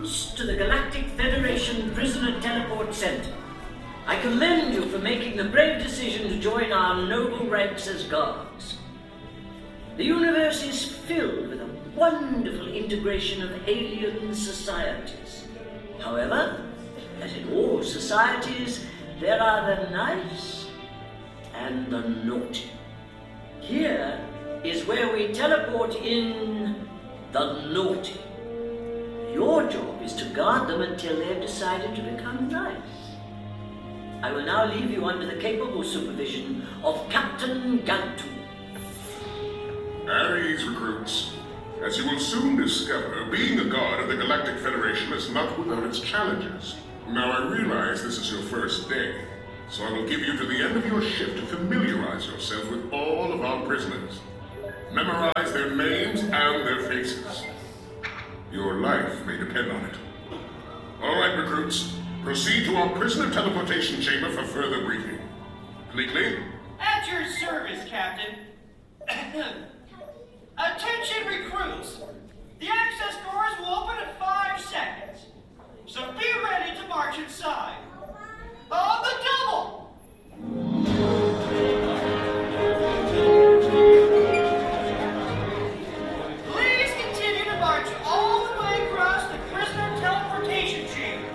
recruits to the Galactic Federation Prisoner Teleport Center. I commend you for making the brave decision to join our noble ranks as guards. The universe is filled with a wonderful integration of alien societies. However, as in all societies, there are the nice and the naughty. Here is where we teleport in the naughty. Your job is to guard them until they've decided to become nice. I will now leave you under the capable supervision of Captain Gantu. At ease, recruits. As you will soon discover, being a guard of the Galactic Federation is not without its challenges. Now, I realize this is your first day, so I will give you to the end of your shift to familiarize yourself with all of our prisoners. Memorize their names and their faces. Your life may depend on it. All right, recruits. Proceed to our prisoner teleportation chamber for further briefing. Bleakley? At your service, Captain. Attention, recruits. The access doors will open in 5 seconds. So be ready to march inside. On the double! Please continue to march all the way across the prisoner teleportation chamber.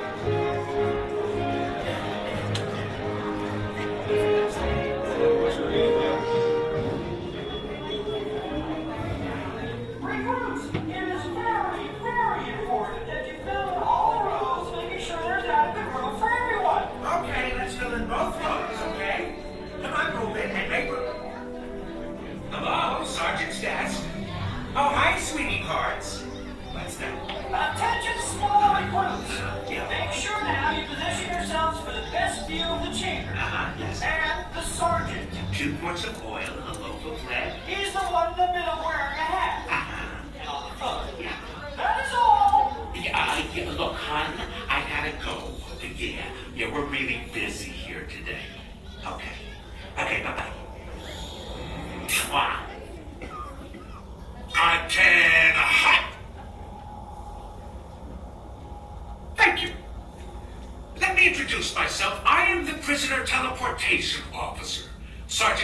Recruits, it is very, very important that you fill in all the rows, making sure there's adequate room for everyone. Okay, let's fill in both rows, okay? Come on, move in and make room. Hello, Sergeant's desk. Oh, hi, sweetie parts. What's that? Attention, small recruits. Make sure now you position yourselves for the best view of the chamber. Yes. And the sergeant. 2 quarts of oil and a loaf of lead. He's the one in the middle wearing a hat. Yeah. That is all. Yeah, look, hon, I gotta go. Yeah, we're really busy here today. Okay, bye-bye. Mwah. Antenna hot. Thank you. Let me introduce myself. I am the prisoner teleportation officer, Sergeant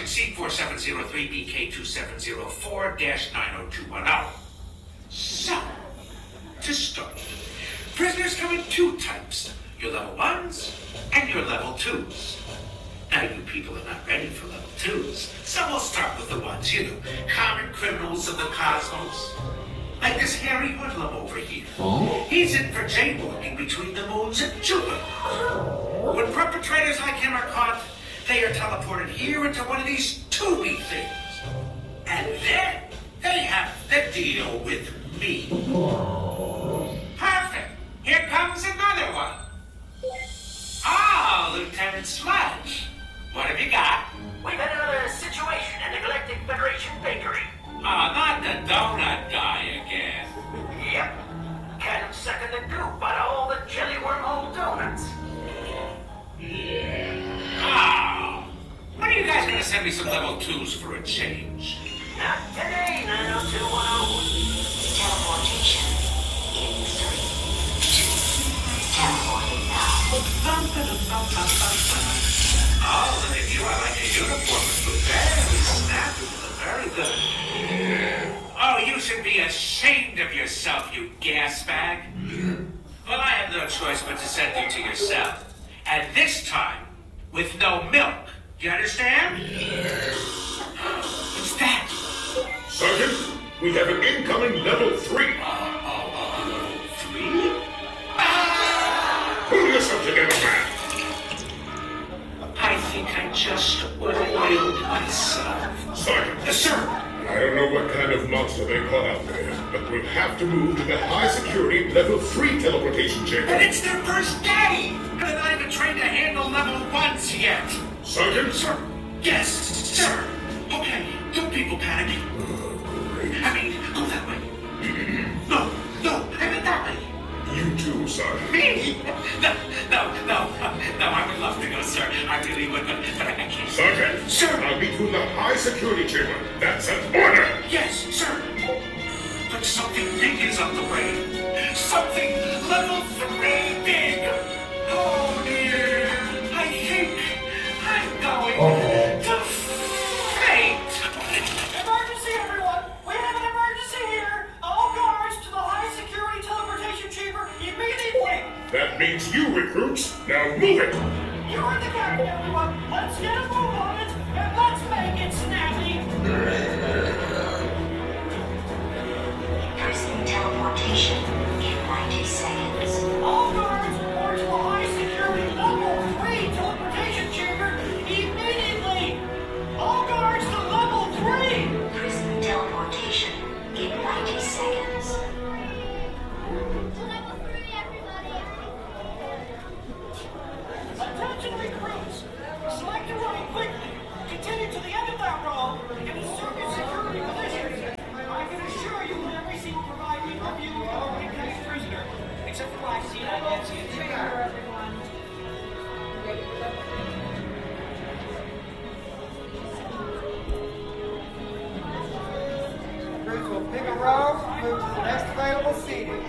C4703BK2704-90210. So, to start, prisoners come in 2 types, your level 1s and your level 2s. Now, you people are not ready for level 2s, so we'll start with the ones, common criminals of the cosmos. Like this hairy hoodlum over here. He's in for jaywalking between the moons of Jupiter. When perpetrators like him are caught, they are teleported here into one of these tubey things. And then they have to deal with me. Perfect. Here comes another one. Ah, Lieutenant Sludge. What have you got? We've had another situation in the Galactic Federation bakery. Not the donut guy again. Yep. Can't sucking the goop out of all the jelly wormhole donuts. Oh. When are you guys gonna send me some level 2s for a change? Not today, 90210. Teleportation in 3, 2. Teleporting now. Oh, look at you. I like your uniform. It's very snappy. Very good. Oh, you should be ashamed of yourself, you gas bag. Well, I have no choice but to send you to yourself. And this time, with no milk. Do you understand? What's that? Sergeant, we have an incoming level 3. Level 3? Pull yourself together, man. I think I just oiled myself. Sergeant. Yes, sir. I don't know what kind of monster they caught out there, but we'll have to move to the high-security level 3 teleportation chamber. And it's their first day! And they're not even trained to handle level 1s yet. Sergeant? Sir. Yes, sir. Okay, don't people panic. I mean, go that way. No, I meant that way. You too, Sergeant. Me? No, I would love to go, sir. I really would, but I can't. Sergeant? Sir. I'll meet you in the high-security chamber. That's an order! Yes, sir. But something big is on the way. Something level 3 big. Oh dear, I think I'm going to faint. Emergency, everyone! We have an emergency here! All guards to the high-security teleportation chamber immediately! That means you, recruits. Now move it! You heard the captain, everyone! Let's get a move on it, and let's make it snappy! Prison teleportation in 90 seconds. All guards report to the high-security level 3 teleportation chamber immediately! All guards to level 3! Prison teleportation in 90 seconds. Attention recruits! Select your running quickly. Continue to the end of that row and assume your security positions. I can assure you that every seat will provide you a view of our next prisoner. Except for my seat, I can't see a chair. Recruits will pick a row, move to the next available seating.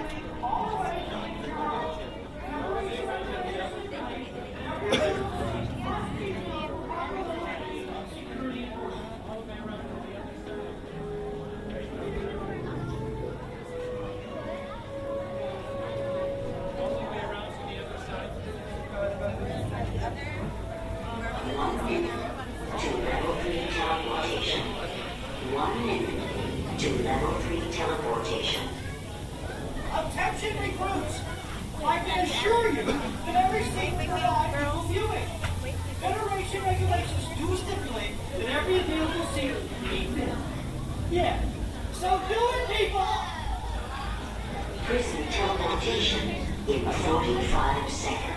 One minute to level 3 teleportation. 1 minute to level 3 teleportation. Attention recruits! I can assure you that every seat will provide equal viewing. Federation regulations do stipulate that every available seat be filled. Yeah, so do it, people! Prison teleportation in 45 seconds.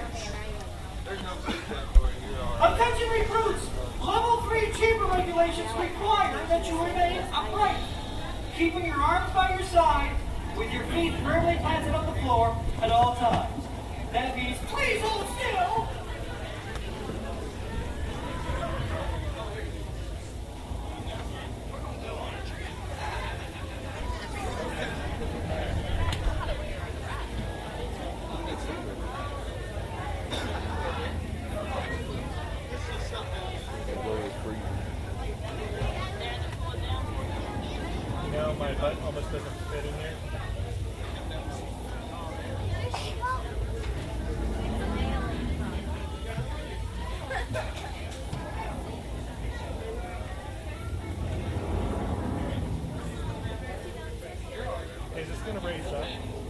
Attention recruits! Level 3 chamber regulations require that you remain upright, keeping your arms by your side with your feet firmly planted on the floor at all times. That means please hold still! No, my butt almost doesn't fit in here. Is this gonna raise up?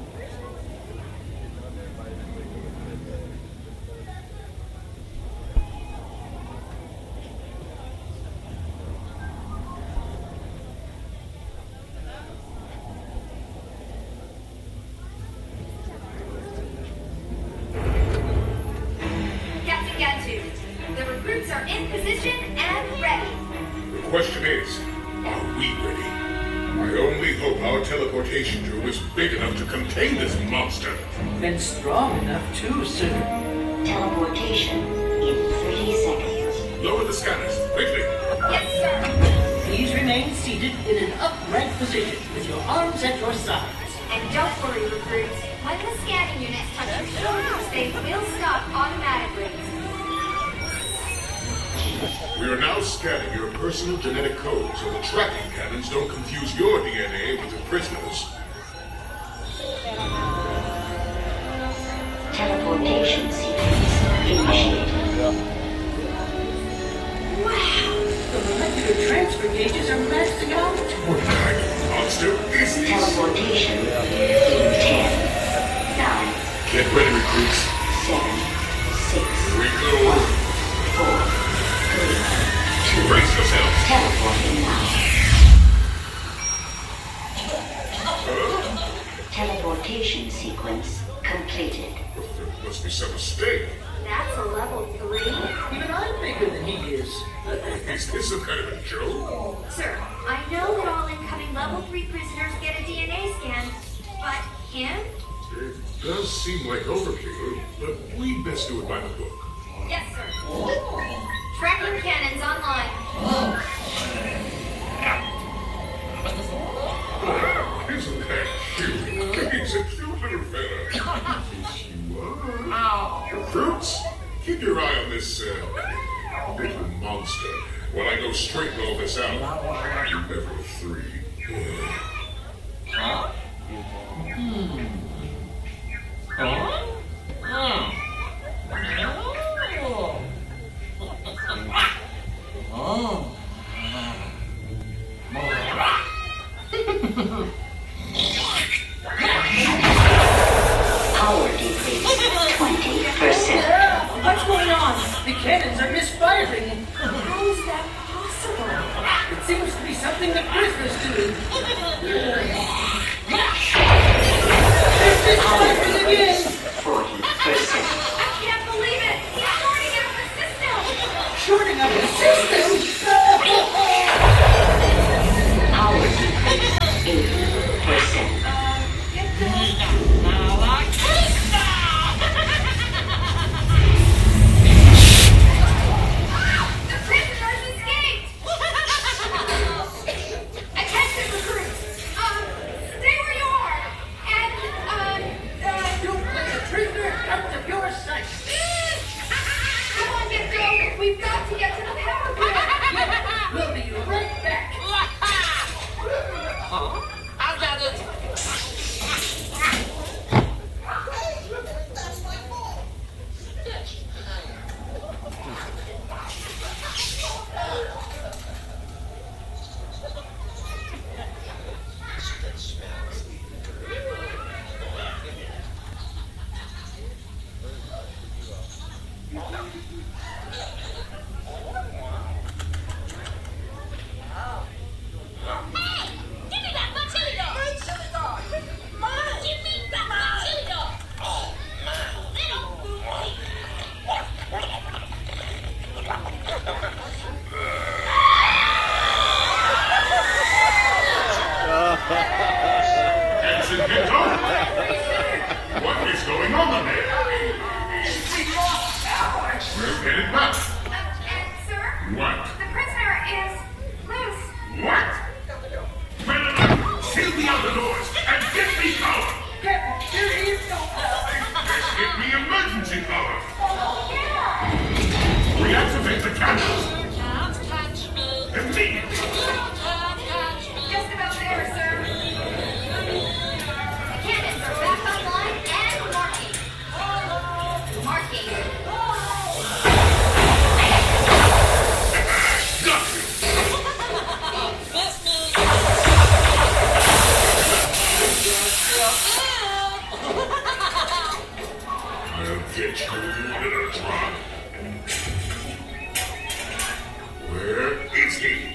Captain Gatu, the recruits are in position and ready. The question is, are we ready? I only hope our teleportation tube is big enough to contain this monster. And strong enough too, sir. Teleportation in 30 seconds. Lower the scanners, quickly. Yes, sir. Please remain seated in an upright position with your arms at your sides. And don't worry, recruits. When the scanning units touch your shoulders, they will stop automatically. We are now scanning your personal genetic code so the tracking cannons don't confuse your DNA with the prisoners. Teleportation sequence initiated. Wow! The molecular transfer gauges are maxing out. What kind of monster is this? Teleportation in 10, 9, Get ready, recruits. 7, 6, Here we go. 4, 3, 2, Brace yourselves. teleporting now. Teleportation sequence completed. There must be some mistake. That's a level 3. Even I'm bigger than he is. Is this some kind of a joke? Sir, I know that all incoming level 3 prisoners get a DNA scan, but him? It does seem like overkill, but we'd best do it by the book. Yes, sir. Tracking cannons online. Isn't that cute? He's a cute little fella. Keep your eye on this, little monster while I go straighten all this out. Level 3. Huh? Huh? Oh. Power decrease 20%. What's going on? The cannons are misfiring. How is that possible? It seems to be something the prisoners do. They're misfiring again. 40%. I can't believe it! He's shorting out the system! Shorting up the system? Power decrease 80%. Get the... The prisoners escaped! Attention recruits! Stay where you are! And, Don't let the prisoner out of your sight. come on, get going! We've got to get to the power grid! We'll be right back. I got it. Give me that chili dog! Chili dog! Mom! Give me that chili dog! Oh, Ensign Pinto? What is going on there? We're headed back. Sir? What? The prisoner is loose. What? Well, seal the outer doors and get me power! There is no power. Get me emergency power! Yeah! Reactivate the cannons! Can't catch me. Immediately! Can't catch me. Just about there, sir. The cannons are back online and marking. Marking. Got you! Miss me. I'll get you in a drop. Where is he?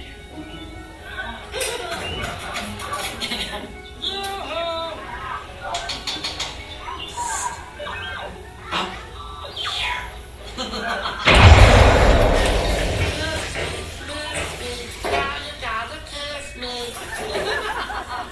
Now you gotta kiss me.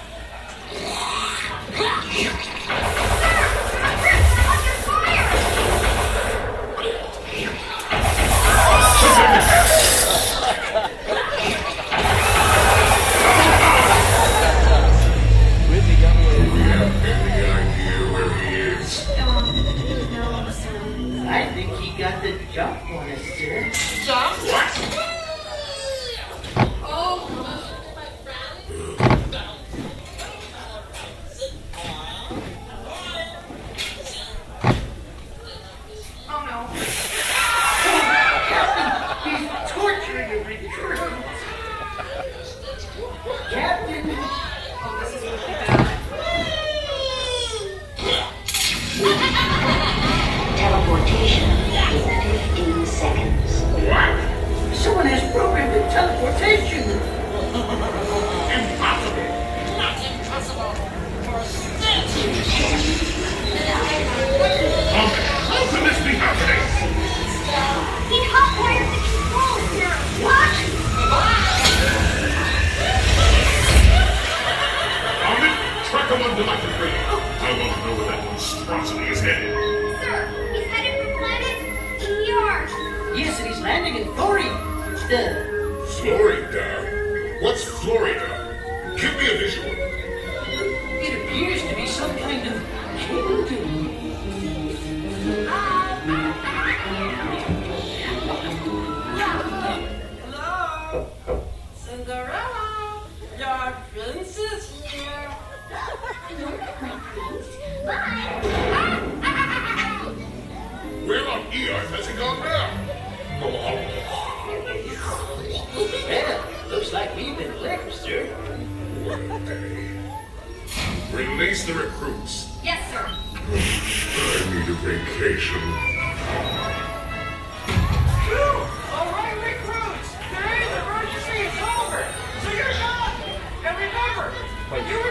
Do we have any idea where he is? No, sir. I think he got the jump on us, sir. Jump. What? Oh no. He's torturing the recruits. Captain. Oh, this is really bad. Teleportation in 15 seconds. What? Someone has programmed the teleportation. Impossible! Not impossible. For stitch. How can this be happening? He hotwired the controls here. What? Found it? Track him under my control. I want to know where that monstrosity is headed. Sir, he's headed for planet ER. Yes, and he's landing in Florida. Florida? What's Florida? Give me a visual. It appears to be some kind of kingdom. being gone now. Well, looks like we've been licked, sir. What a day. Release the recruits. Yes, sir. I need a vacation. Phew! All right, recruits! Today's emergency is over, so you're done! And remember, when you